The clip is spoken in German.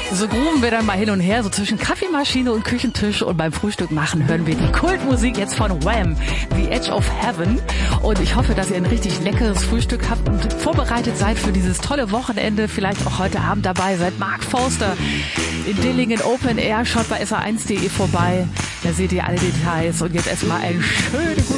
So grooven wir dann mal hin und her, so zwischen Kaffeemaschine und Küchentisch, und beim Frühstück machen hören wir die Kultmusik jetzt von Wham, The Edge of Heaven. Und ich hoffe, dass ihr ein richtig leckeres Frühstück habt und vorbereitet seid für dieses tolle Wochenende, vielleicht auch heute Abend dabei seid. Mark Forster in Dillingen Open Air, schaut bei sa1.de vorbei, da seht ihr alle Details. Und jetzt erstmal einen schönen guten